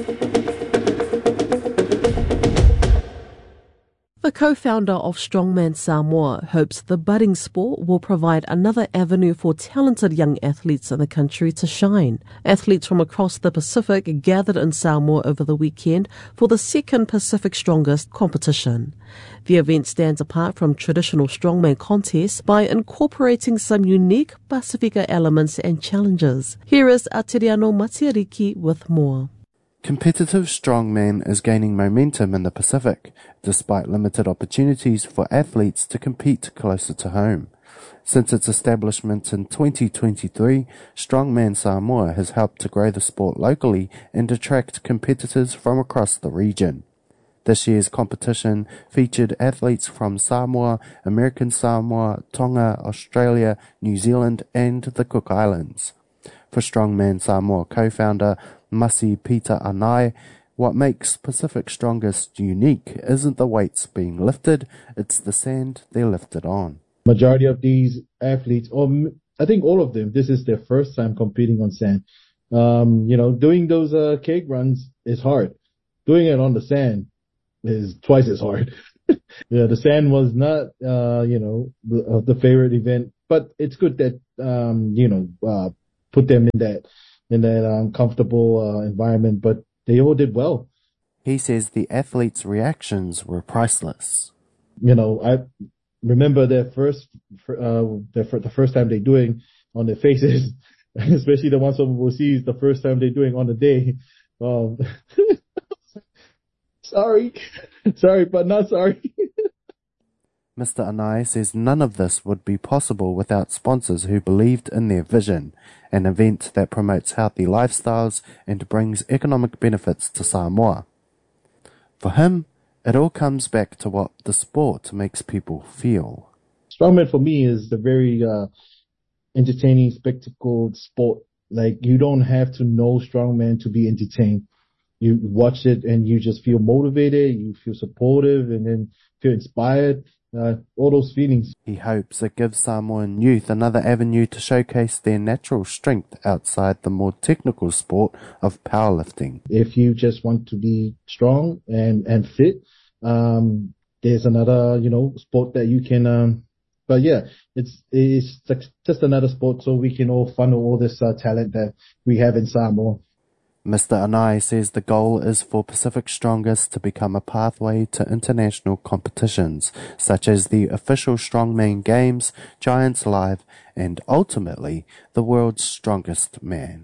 The co-founder of Strongman Samoa hopes the budding sport will provide another avenue for talented young athletes in the country to shine. Athletes from across the Pacific gathered in Samoa over the weekend for the second Pacific Strongest competition. The event stands apart from traditional strongman contests by incorporating some unique Pasifika elements and challenges. Here is Atiriano Matiariki with more. Competitive strongman is gaining momentum in the Pacific, despite limited opportunities for athletes to compete closer to home. Since its establishment in twenty twenty-three, Strongman Samoa has helped to grow the sport locally and attract competitors from across the region. This year's competition featured athletes from Samoa, American Samoa, Tonga, Australia, New Zealand and the Cook Islands. For Strongman Samoa co-founder Masi Peter Anai, what makes Pacific Strongest unique isn't the weights being lifted, it's the sand they're lifted on. Majority of these athletes, or I think all of them, this is their first time competing on sand. Um, you know, doing those uh, cake runs is hard. Doing it on the sand is twice as hard. Yeah, the sand was not, uh, you know, the, uh, the favorite event, but it's good that, um, you know, uh, put them in that, in that um, comfortable uh, environment, but they all did well. He says the athletes' reactions were priceless. You know, I remember their first, uh, their, the first time they're doing on their faces, especially the ones from overseas, the first time they're doing on the day. Um, sorry, sorry, but not sorry. Mister Anai says none of this would be possible without sponsors who believed in their vision, an event that promotes healthy lifestyles and brings economic benefits to Samoa. For him, it all comes back to what the sport makes people feel. Strongman for me is a very uh, entertaining, spectacle sport. Like, you don't have to know strongman to be entertained. You watch it and you just feel motivated, you feel supportive, and then feel inspired. Uh, all those feelings. He hopes it gives Samoan youth another avenue to showcase their natural strength outside the more technical sport of powerlifting. If you just want to be strong and, and fit, um, there's another, you know, sport that you can, um, but yeah, it's, it's just another sport so we can all funnel all this uh, talent that we have in Samoa. Mister Anai says the goal is for Pacific Strongest to become a pathway to international competitions, such as the official Strongman Games, Giants Live, and ultimately, the world's strongest man.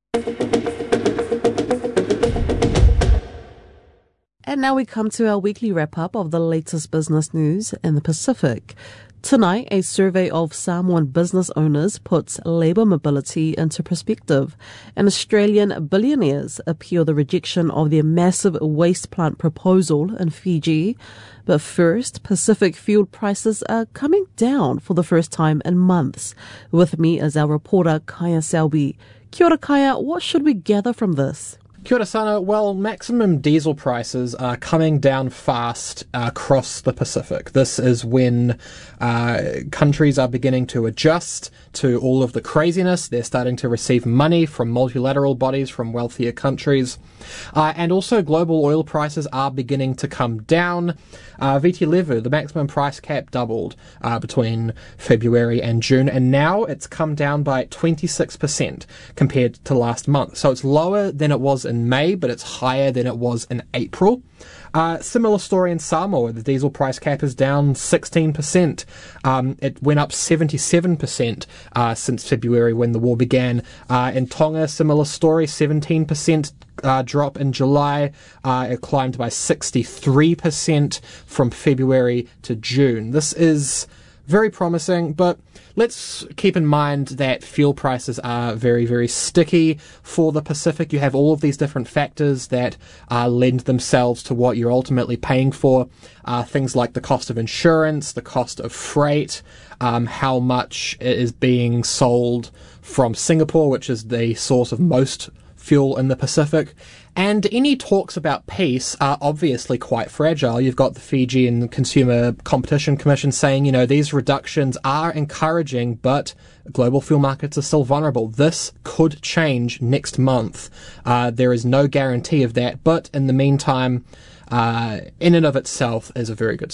And now we come to our weekly wrap-up of the latest business news in the Pacific. Tonight, a survey of Samoan business owners puts labour mobility into perspective, and Australian billionaires appeal the rejection of their massive waste plant proposal in Fiji. But first, Pacific fuel prices are coming down for the first time in months. With me is our reporter, Kaya Selby. Kia ora, Kaya. What should we gather from this? Kia ora sana. Well, maximum diesel prices are coming down fast uh, across the Pacific. This is when uh, countries are beginning to adjust to all of the craziness. They're starting to receive money from multilateral bodies, from wealthier countries. Uh, and also global oil prices are beginning to come down. Uh, V T Levu, the maximum price cap, doubled uh, between February and June, and now it's come down by twenty-six percent compared to last month. So it's lower than it was in May, but it's higher than it was in April. Uh, similar story in Samoa. The diesel price cap is down sixteen percent. Um, it went up seventy-seven percent uh, since February when the war began. Uh, in Tonga, similar story, seventeen percent uh, drop in July. Uh, it climbed by sixty-three percent from February to June. This is very promising, but let's keep in mind that fuel prices are very, very sticky for the Pacific. You have all of these different factors that uh, lend themselves to what you're ultimately paying for. Uh, things like the cost of insurance, the cost of freight, um, how much it is being sold from Singapore, which is the source of most fuel in the Pacific. And any talks about peace are obviously quite fragile. You've got the Fijian Consumer Competition Commission saying, you know, these reductions are encouraging, but global fuel markets are still vulnerable. This could change next month. Uh, there is no guarantee of that, but in the meantime, uh, in and of itself is a very good sign.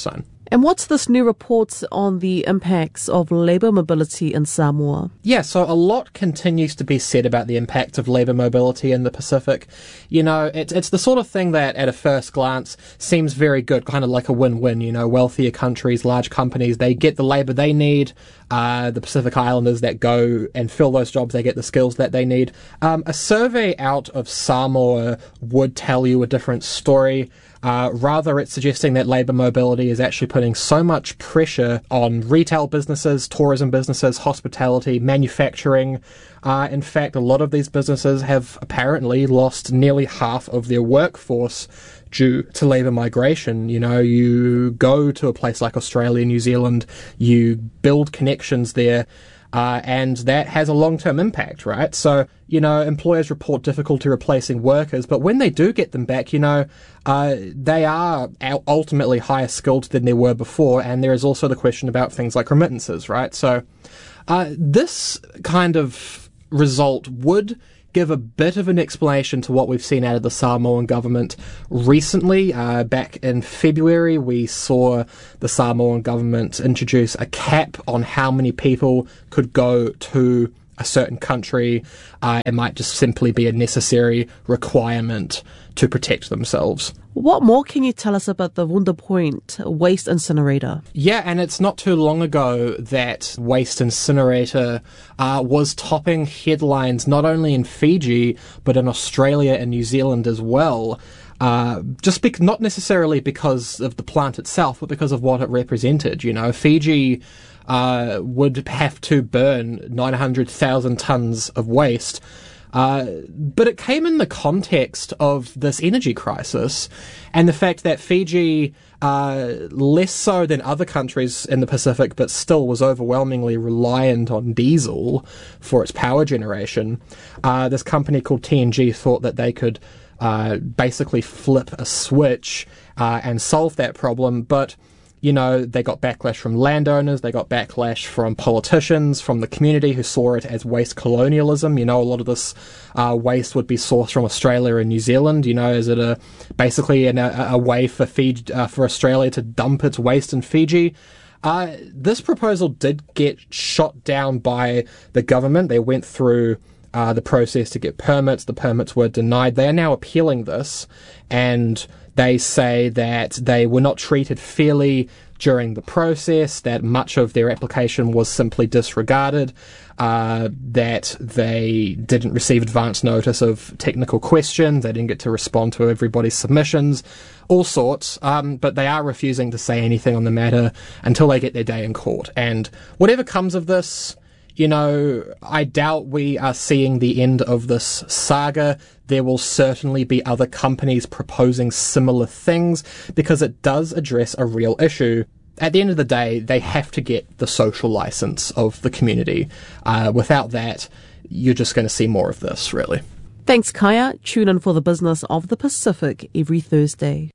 And what's this new report on the impacts of labour mobility in Samoa? Yeah, so a lot continues to be said about the impact of labour mobility in the Pacific. You know, it's it's the sort of thing that at a first glance seems very good, kind of like a win-win. You know, wealthier countries, large companies, they get the labour they need. Uh, the Pacific Islanders that go and fill those jobs, they get the skills that they need. Um, a survey out of Samoa would tell you a different story. Uh, rather, it's suggesting that labour mobility is actually putting so much pressure on retail businesses, tourism businesses, hospitality, manufacturing. Uh, in fact, a lot of these businesses have apparently lost nearly half of their workforce due to labour migration. You know, you go to a place like Australia, New Zealand, you build connections there, Uh, and that has a long-term impact, right? So, you know, employers report difficulty replacing workers, but when they do get them back, you know, uh, they are ultimately higher skilled than they were before, and there is also the question about things like remittances, right? So, uh, this kind of result would give a bit of an explanation to what we've seen out of the Samoan government recently. Uh, back in February, we saw the Samoan government introduce a cap on how many people could go to a certain country. Uh, it might just simply be a necessary requirement to protect themselves. What more can you tell us about the Wunda Point waste incinerator? Yeah, and it's not too long ago that waste incinerator uh, was topping headlines not only in Fiji, but in Australia and New Zealand as well. Uh, just bec- not necessarily because of the plant itself, but because of what it represented. You know, Fiji uh, would have to burn nine hundred thousand tonnes of waste. Uh, but it came in the context of this energy crisis and the fact that Fiji, uh, less so than other countries in the Pacific, but still was overwhelmingly reliant on diesel for its power generation. Uh, this company called T N G thought that they could uh, basically flip a switch uh, and solve that problem, but you know, they got backlash from landowners, they got backlash from politicians, from the community who saw it as waste colonialism. You know, a lot of this uh, waste would be sourced from Australia and New Zealand. You know, is it a basically an, a, a way for Fiji, uh, for Australia to dump its waste in Fiji? Uh, this proposal did get shot down by the government. They went through uh, the process to get permits. The permits were denied. They are now appealing this, and they say that they were not treated fairly during the process, that much of their application was simply disregarded, uh, that they didn't receive advance notice of technical questions, they didn't get to respond to everybody's submissions, all sorts, um, but they are refusing to say anything on the matter until they get their day in court. And whatever comes of this, you know, I doubt we are seeing the end of this saga. There will certainly be other companies proposing similar things because it does address a real issue. At the end of the day, they have to get the social license of the community. Uh, without that, you're just going to see more of this, really. Thanks, Kaya. Tune in for the Business of the Pacific every Thursday.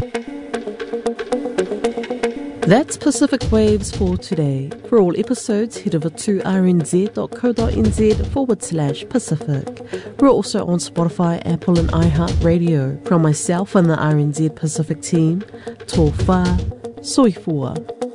That's Pacific Waves for today. For all episodes, head over to rnz.co.nz forward slash Pacific. We're also on Spotify, Apple and iHeartRadio. From myself and the R N Z Pacific team, tō whā, soifua.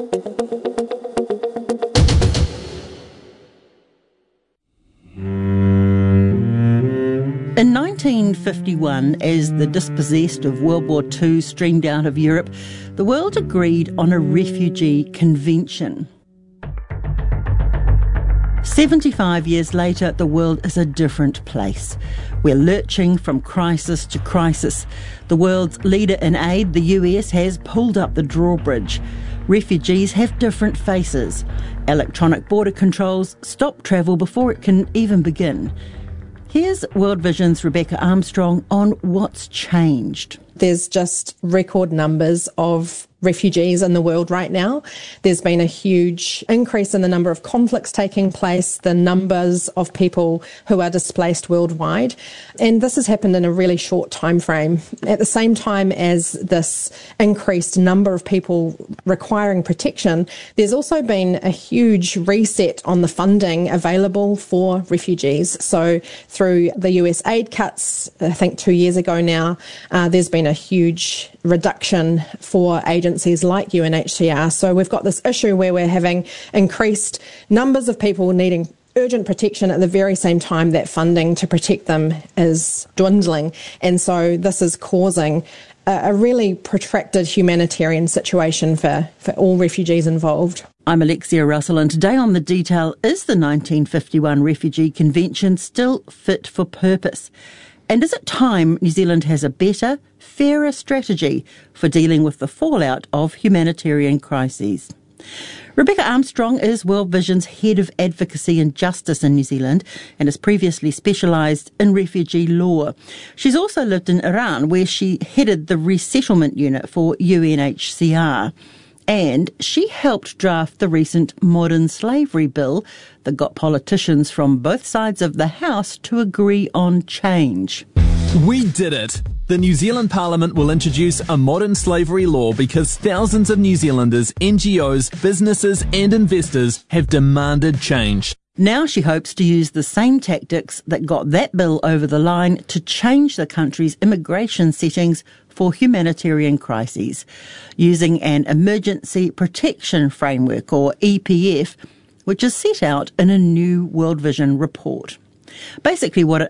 In nineteen fifty-one, as the dispossessed of World War Two streamed out of Europe, the world agreed on a refugee convention. seventy-five years later, the world is a different place. We're lurching from crisis to crisis. The world's leader in aid, the U S, has pulled up the drawbridge. Refugees have different faces. Electronic border controls stop travel before it can even begin. Here's World Vision's Rebecca Armstrong on what's changed. There's just record numbers of refugees in the world right now. There's been a huge increase in the number of conflicts taking place, the numbers of people who are displaced worldwide. And this has happened in a really short time frame. At the same time as this increased number of people requiring protection, there's also been a huge reset on the funding available for refugees. So through the U S aid cuts, I think two years ago now, uh, there's been a huge reduction for agencies like U N H C R. So we've got this issue where we're having increased numbers of people needing urgent protection at the very same time that funding to protect them is dwindling. And so this is causing a, a really protracted humanitarian situation for, for all refugees involved. I'm Alexia Russell, and today on The Detail, is the nineteen fifty-one Refugee Convention still fit for purpose? And is it time New Zealand has a better, fairer strategy for dealing with the fallout of humanitarian crises? Rebecca Armstrong is World Vision's Head of Advocacy and Justice in New Zealand and has previously specialised in refugee law. She's also lived in Iran, where she headed the resettlement unit for U N H C R. And she helped draft the recent modern slavery bill that got politicians from both sides of the House to agree on change. We did it! The New Zealand Parliament will introduce a modern slavery law because thousands of New Zealanders, N G Os, businesses and investors have demanded change. Now she hopes to use the same tactics that got that bill over the line to change the country's immigration settings for humanitarian crises, using an Emergency Protection Framework, or E P F, which is set out in a new World Vision report. Basically what it